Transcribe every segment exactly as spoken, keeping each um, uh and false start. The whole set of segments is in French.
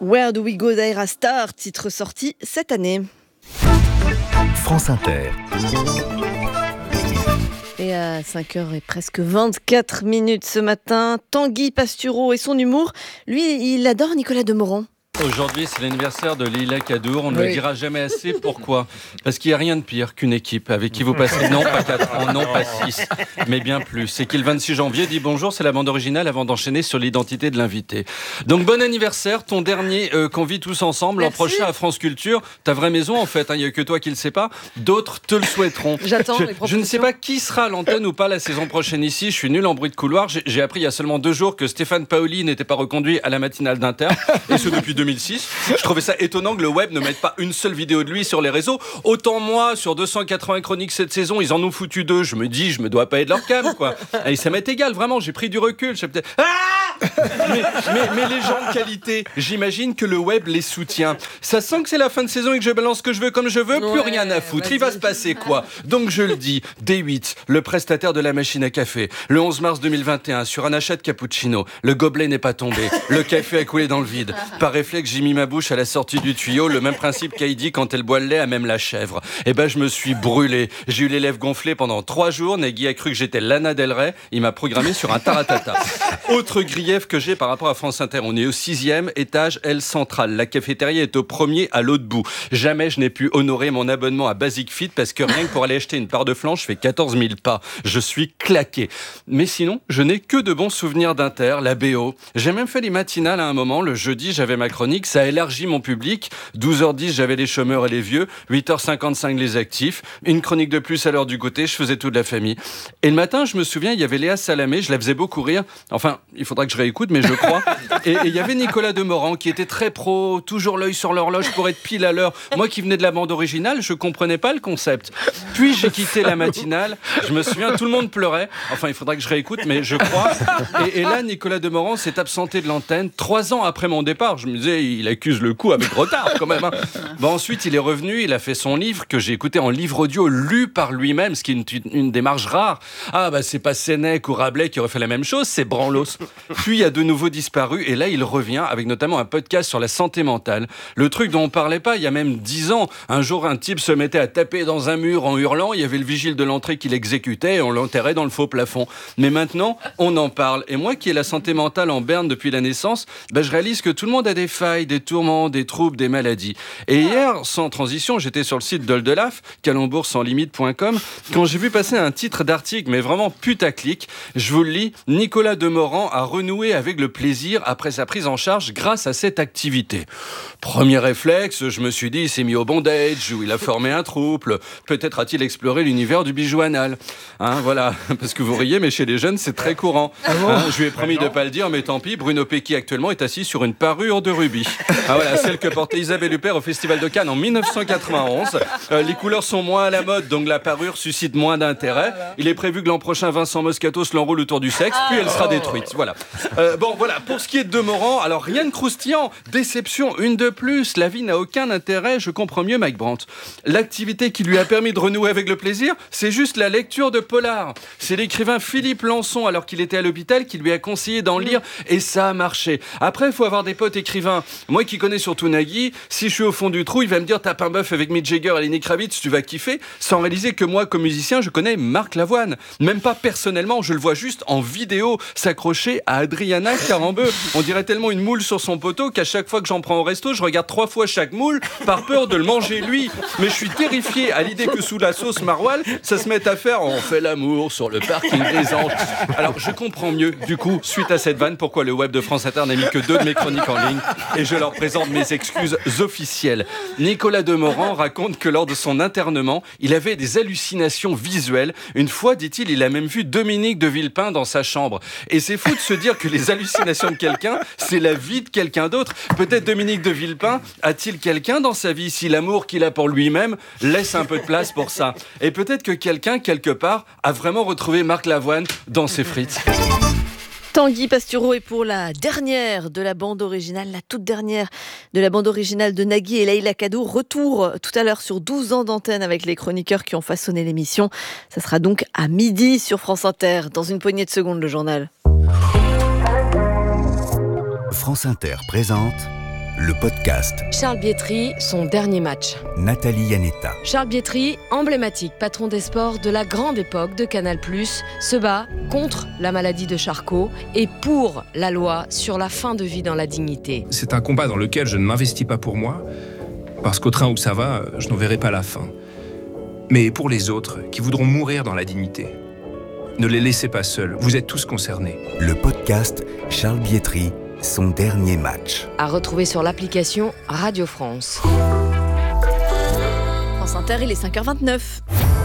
Where Do We Go d'Ayra Starr, titre sorti cette année. France Inter. Et à cinq heures et presque vingt-quatre minutes ce matin, Tanguy Pastureau et son humour, lui, il adore Nicolas Demorand. Aujourd'hui, c'est l'anniversaire de Leïla Kadour. On ne Oui. le dira jamais assez. Pourquoi ? Parce qu'il n'y a rien de pire qu'une équipe avec qui vous passez non pas quatre ans, non pas six, mais bien plus. Et qui le vingt-six janvier dit bonjour, c'est la bande originale avant d'enchaîner sur l'identité de l'invité. Donc bon anniversaire, ton dernier euh, qu'on vit tous ensemble l'an Merci. prochain à France Culture. Ta vraie maison en fait, il hein, n'y a que toi qui le sais pas. D'autres te le souhaiteront. J'attends Je, les propositions. je ne sais pas qui sera à l'antenne ou pas la saison prochaine ici. Je suis nul en bruit de couloir. J'ai, j'ai appris il y a seulement deux jours que Stéphane Paoli n'était pas reconduit à la matinale d'Inter. Et ce depuis deux mille six. Je trouvais ça étonnant que le web ne mette pas une seule vidéo de lui sur les réseaux. Autant moi, sur deux cent quatre-vingts chroniques cette saison, ils en ont foutu deux. Je me dis, je me dois pas être leur cam, quoi. Et ça m'est égal, vraiment. J'ai pris du recul. J'ai peut-être... Ah mais, mais, mais les gens de qualité, j'imagine que le web les soutient. Ça sent que c'est la fin de saison et que je balance ce que je veux comme je veux. Plus Ouais, rien à foutre. vas-y. Il va se passer quoi ? Donc je le dis, D huit, le prestataire de la machine à café, le onze mars deux mille vingt et un, sur un achat de cappuccino, le gobelet n'est pas tombé, le café a coulé dans le vide. Par réflexe, j'ai mis ma bouche à la sortie du tuyau, le même principe qu'Heidi quand elle boit le lait à même la chèvre. Et ben je me suis brûlé. J'ai eu les lèvres gonflées pendant trois jours. Nagui a cru que j'étais Lana Del Rey. Il m'a programmé sur un taratata. Autre grief que j'ai par rapport à France Inter. On est au sixième étage, aile centrale. La cafétéria est au premier, à l'autre bout. Jamais je n'ai pu honorer mon abonnement à Basic Fit parce que rien que pour aller acheter une part de flan, je fais quatorze mille pas. Je suis claqué. Mais sinon, je n'ai que de bons souvenirs d'Inter, la B O. J'ai même fait les matinales à un moment. Le jeudi, j'avais ma chronique. Ça a élargi mon public. douze heures dix, j'avais les chômeurs et les vieux. huit heures cinquante-cinq, les actifs. Une chronique de plus à l'heure du goûter. Je faisais toute la famille. Et le matin, je me souviens, il y avait Léa Salamé. Je la faisais beaucoup rire. Enfin, il faudra que je réécoute, mais je crois. Et et il y avait Nicolas Demorand qui était très pro, toujours l'œil sur l'horloge pour être pile à l'heure. Moi qui venais de la bande originale, je comprenais pas le concept. Puis j'ai quitté la matinale. Je me souviens, tout le monde pleurait. Enfin, il faudra que je réécoute, mais je crois. Et, et là, Nicolas Demorand s'est absenté de l'antenne trois ans après mon départ. Je me disais, il accuse le coup avec retard quand même. Hein. Bon, ensuite, il est revenu, il a fait son livre que j'ai écouté en livre audio lu par lui-même, ce qui est une, une démarche rare. Ah, bah, c'est pas Sénèque ou Rabelais qui aurait fait la même chose, c'est Branlos. Puis, il a de nouveau disparu et là, il revient avec notamment un podcast sur la santé mentale. Le truc dont on parlait pas il y a même dix ans. Un jour, un type se mettait à taper dans un mur en hurlant. Il y avait le vigile de l'entrée qui l'exécutait et on l'enterrait dans le faux plafond. Mais maintenant, on en parle. Et moi, qui ai la santé mentale en berne depuis la naissance, ben, je réalise que tout le monde a des failles, des tourments, des troubles, des maladies. Et hier, sans transition, j'étais sur le site d'Oldelaf, calembour sans limite point com, quand j'ai vu passer un titre d'article, mais vraiment putaclic. Je vous le lis. Nicolas Demorand a renoué avec le plaisir après sa prise en charge grâce à cette activité. Premier réflexe, je me suis dit, il s'est mis au bondage, ou il a formé un trouble. Peut-être a-t-il exploré l'univers du bijou anal. Hein, voilà, parce que vous riez, mais chez les jeunes, c'est très courant. Hein, je lui ai promis de ne pas le dire, mais tant pis, Bruno Pecky actuellement est assis sur une parure de rubis. Ah, voilà, celle que portait Isabelle Huppert au Festival de Cannes en dix-neuf cent quatre-vingt-onze. Euh, les couleurs sont moins à la mode, donc la parure suscite moins d'intérêt. Il est prévu que l'an prochain, Vincent Moscato se l'enroule autour du sexe, puis elle sera détruite. Voilà. Euh, bon, voilà, pour ce qui est de Demorand, alors rien de croustillant, déception, une de plus, la vie n'a aucun intérêt, je comprends mieux Mike Brandt. L'activité qui lui a permis de renouer avec le plaisir, c'est juste la lecture de polar. C'est l'écrivain Philippe Lançon, alors qu'il était à l'hôpital, qui lui a conseillé d'en lire, et ça a marché. Après, il faut avoir des potes écrivains. Moi qui connais surtout Nagui, si je suis au fond du trou, il va me dire tape un bœuf avec Mick Jagger et Lenny Kravitz, tu vas kiffer, sans réaliser que moi, comme musicien, je connais Marc Lavoine. Même pas personnellement, je le vois juste en vidéo, s'accrocher à Adriana Carambeu. On dirait tellement une moule sur son poteau qu'à chaque fois que j'en prends au resto, je regarde trois fois chaque moule par peur de le manger lui. Mais je suis terrifié à l'idée que sous la sauce maroilles, ça se mette à faire on fait l'amour sur le parking des Anges. Alors je comprends mieux, du coup, suite à cette vanne, pourquoi le web de France Inter n'a mis que deux de mes chroniques en ligne et je leur présente mes excuses officielles. Nicolas Demorand raconte que lors de son internement, il avait des hallucinations visuelles. Une fois, dit-il, il a même vu Dominique de Villepin dans sa chambre. Et c'est fou de se dire que les hallucinations de quelqu'un, c'est la vie de quelqu'un d'autre. Peut-être Dominique de Villepin a-t-il quelqu'un dans sa vie si l'amour qu'il a pour lui-même laisse un peu de place pour ça. Et peut-être que quelqu'un, quelque part, a vraiment retrouvé Marc Lavoine dans ses frites. Tanguy Pastureau est pour la dernière de la bande originale, la toute dernière de la bande originale de Nagui et Leïla Kadour. Retour tout à l'heure sur douze ans d'antenne avec les chroniqueurs qui ont façonné l'émission. Ça sera donc à midi sur France Inter. Dans une poignée de secondes, le journal. France Inter présente le podcast. Charles Bietri, son dernier match. Nathalie Yanetta. Charles Bietri, emblématique patron des sports de la grande époque de Canal+, se bat contre la maladie de Charcot et pour la loi sur la fin de vie dans la dignité. C'est un combat dans lequel je ne m'investis pas pour moi, parce qu'au train où ça va, je n'en verrai pas la fin. Mais pour les autres, qui voudront mourir dans la dignité, ne les laissez pas seuls, vous êtes tous concernés. Le podcast Charles Bietri, son dernier match. À retrouver sur l'application Radio France. France Inter, il est cinq heures vingt-neuf.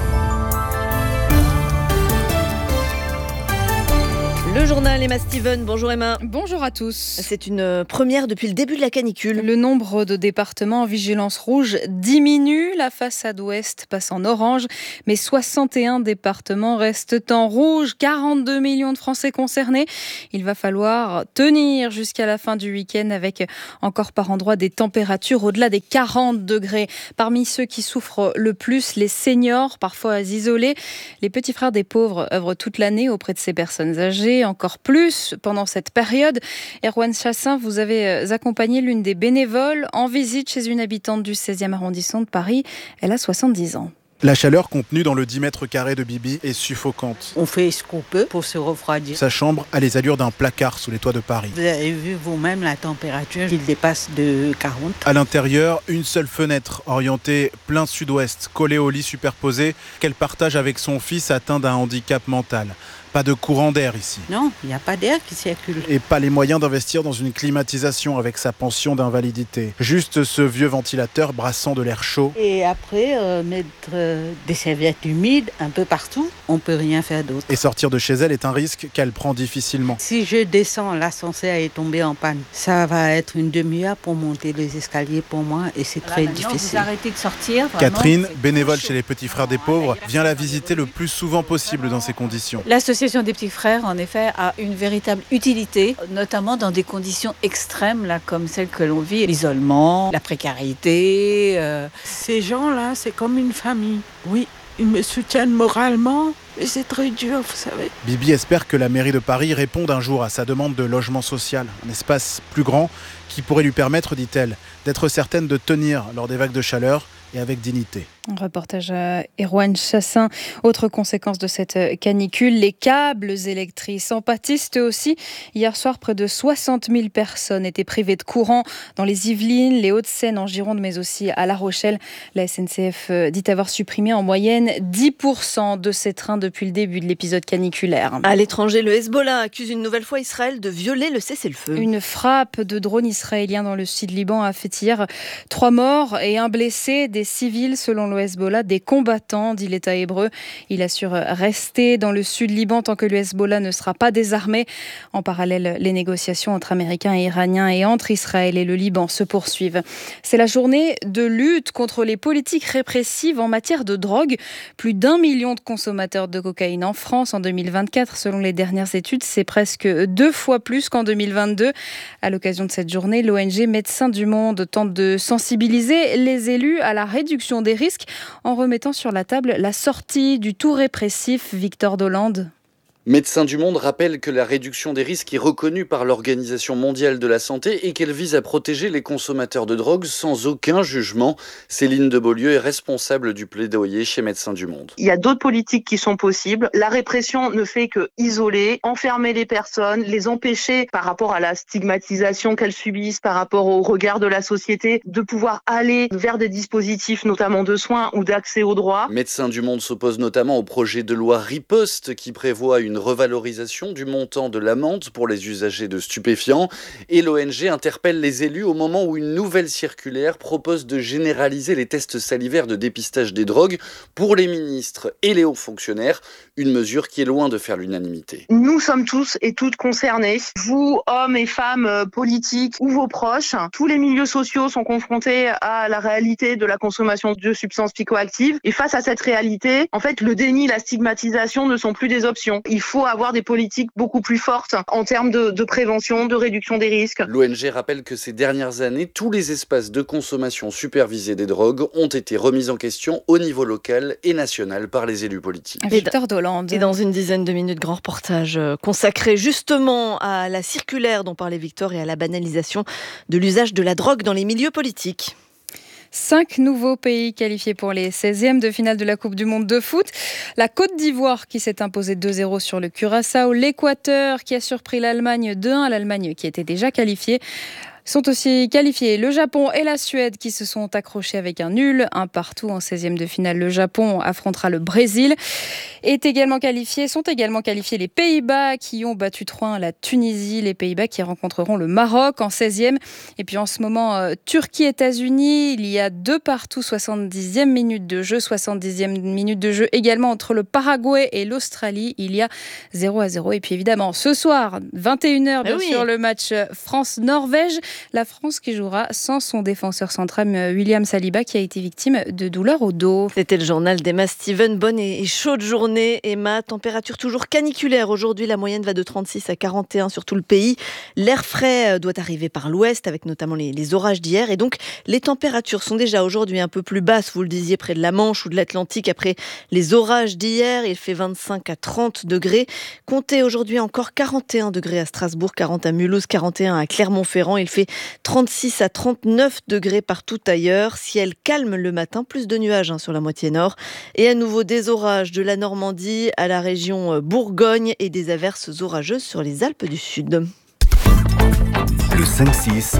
Le journal Emma Steven. Bonjour Emma. Bonjour à tous. C'est une première depuis le début de la canicule. Le nombre de départements en vigilance rouge diminue. La façade ouest passe en orange, mais soixante et un départements restent en rouge. quarante-deux millions de Français concernés. Il va falloir tenir jusqu'à la fin du week-end avec encore par endroits des températures au-delà des quarante degrés. Parmi ceux qui souffrent le plus, les seniors, parfois isolés. Les petits frères des pauvres œuvrent toute l'année auprès de ces personnes âgées. Encore plus pendant cette période. Erwan Chassin, vous avez accompagné l'une des bénévoles en visite chez une habitante du seizième arrondissement de Paris. Elle a soixante-dix ans. La chaleur contenue dans le dix mètres carrés de Bibi est suffocante. On fait ce qu'on peut pour se refroidir. Sa chambre a les allures d'un placard sous les toits de Paris. Vous avez vu vous-même la température, il dépasse de quarante. À l'intérieur, une seule fenêtre orientée plein sud-ouest, collée au lit superposé, qu'elle partage avec son fils atteint d'un handicap mental. Pas de courant d'air ici. Non, il n'y a pas d'air qui circule. Et pas les moyens d'investir dans une climatisation avec sa pension d'invalidité. Juste ce vieux ventilateur brassant de l'air chaud. Et après, euh, mettre euh, des serviettes humides un peu partout, on ne peut rien faire d'autre. Et sortir de chez elle est un risque qu'elle prend difficilement. Si je descends, l'ascenseur est tombé en panne. Ça va être une demi-heure pour monter les escaliers pour moi et c'est voilà, très difficile. Vous arrêtez de sortir. Vraiment, Catherine, bénévole chez les Petits Frères des Pauvres, vient la visiter le plus souvent possible dans ces conditions. L'association des Petits Frères, en effet, a une véritable utilité, notamment dans des conditions extrêmes, là, comme celles que l'on vit, l'isolement, la précarité. Euh... Ces gens-là, c'est comme une famille. Oui, ils me soutiennent moralement, mais c'est très dur, vous savez. Bibi espère que la mairie de Paris réponde un jour à sa demande de logement social, un espace plus grand qui pourrait lui permettre, dit-elle, d'être certaine de tenir lors des vagues de chaleur et avec dignité. Un reportage à Erwan Chassin. Autre conséquence de cette canicule, les câbles électriques en pâtissent eux aussi. Hier soir, près de soixante mille personnes étaient privées de courant dans les Yvelines, les Hauts-de-Seine, en Gironde, mais aussi à La Rochelle. La S N C F dit avoir supprimé en moyenne dix pour cent de ses trains depuis le début de l'épisode caniculaire. À l'étranger, le Hezbollah accuse une nouvelle fois Israël de violer le cessez-le-feu. Une frappe de drone israélien dans le sud Liban a fait hier trois morts et un blessé, des civils selon le Hezbollah, des combattants, dit l'État hébreu. Il assure rester dans le sud Liban tant que le Hezbollah ne sera pas désarmé. En parallèle, les négociations entre Américains et Iraniens et entre Israël et le Liban se poursuivent. C'est la journée de lutte contre les politiques répressives en matière de drogue. Plus d'un million de consommateurs de cocaïne en France en deux mille vingt-quatre. Selon les dernières études, c'est presque deux fois plus qu'en deux mille vingt-deux. À l'occasion de cette journée, l'O N G Médecins du Monde tente de sensibiliser les élus à la réduction des risques en remettant sur la table la sortie du tout répressif. Victor Dolande. Médecins du Monde rappelle que la réduction des risques est reconnue par l'Organisation mondiale de la santé et qu'elle vise à protéger les consommateurs de drogue sans aucun jugement. Céline de Beaulieu est responsable du plaidoyer chez Médecins du Monde. Il y a d'autres politiques qui sont possibles. La répression ne fait que isoler, enfermer les personnes, les empêcher par rapport à la stigmatisation qu'elles subissent, par rapport au regard de la société, de pouvoir aller vers des dispositifs notamment de soins ou d'accès aux droits. Médecins du Monde s'oppose notamment au projet de loi Riposte qui prévoit une revalorisation du montant de l'amende pour les usagers de stupéfiants et l'O N G interpelle les élus au moment où une nouvelle circulaire propose de généraliser les tests salivaires de dépistage des drogues pour les ministres et les hauts fonctionnaires, une mesure qui est loin de faire l'unanimité. Nous sommes tous et toutes concernés, vous, hommes et femmes politiques ou vos proches, tous les milieux sociaux sont confrontés à la réalité de la consommation de substances psychoactives et face à cette réalité, en fait, le déni, la stigmatisation ne sont plus des options. Il faut avoir des politiques beaucoup plus fortes en termes de, de prévention, de réduction des risques. L'O N G rappelle que ces dernières années, tous les espaces de consommation supervisée des drogues ont été remis en question au niveau local et national par les élus politiques. Victor Dolande. Et dans une dizaine de minutes, grand reportage consacré justement à la circulaire dont parlait Victor et à la banalisation de l'usage de la drogue dans les milieux politiques. Cinq nouveaux pays qualifiés pour les seizièmes de finale de la Coupe du Monde de foot. La Côte d'Ivoire qui s'est imposée deux zéro sur le Curaçao. L'Équateur qui a surpris l'Allemagne deux un. L'Allemagne qui était déjà qualifiée. Sont aussi qualifiés le Japon et la Suède qui se sont accrochés avec un nul. Un partout en seizième de finale. Le Japon affrontera le Brésil. Est également qualifiés, sont également qualifiés les Pays-Bas qui ont battu trois un la Tunisie. Les Pays-Bas qui rencontreront le Maroc en seizième. Et puis en ce moment, euh, Turquie-États-Unis. Il y a deux partout, soixante-dixième minute de jeu. soixante-dixième minute de jeu également entre le Paraguay et l'Australie. Il y a zéro à zéro. Et puis évidemment, ce soir, vingt et une heures, bien oui. sûr, le match France-Norvège. La France qui jouera sans son défenseur central William Saliba qui a été victime de douleurs au dos. C'était le journal d'Emma Steven. Bonne et chaude journée, Emma. Température toujours caniculaire. Aujourd'hui, la moyenne va de trente-six à quarante et un sur tout le pays. L'air frais doit arriver par l'ouest avec notamment les, les orages d'hier. Et donc, les températures sont déjà aujourd'hui un peu plus basses, vous le disiez, près de la Manche ou de l'Atlantique après les orages d'hier. Il fait vingt-cinq à trente degrés. Comptez aujourd'hui encore quarante et un degrés à Strasbourg, quarante à Mulhouse, quarante et un à Clermont-Ferrand. Il fait trente-six à trente-neuf degrés partout ailleurs. Ciel calme le matin, plus de nuages hein, sur la moitié nord. Et à nouveau des orages de la Normandie à la région Bourgogne et des averses orageuses sur les Alpes du Sud. Le cinq six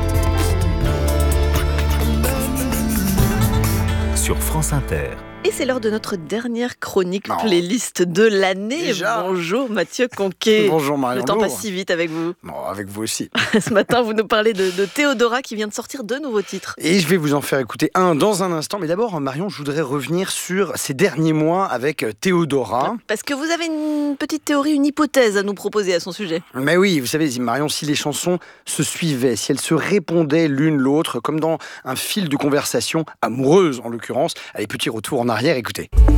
sur France Inter. Et c'est l'heure de notre dernière chronique non. playlist de l'année. Déjà Bonjour Mathieu Conquet. Bonjour Marion. Le temps passe si vite avec vous. Bon, avec vous aussi. Ce matin, vous nous parlez de, de Théodora qui vient de sortir deux nouveaux titres. Et je vais vous en faire écouter un dans un instant. Mais d'abord, Marion, je voudrais revenir sur ces derniers mois avec Théodora. Parce que vous avez une petite théorie, une hypothèse à nous proposer à son sujet. Mais oui, vous savez, Marion, si les chansons se suivaient, si elles se répondaient l'une l'autre, comme dans un fil de conversation amoureuse en l'occurrence, allez, petit retour en arrière, écoutez.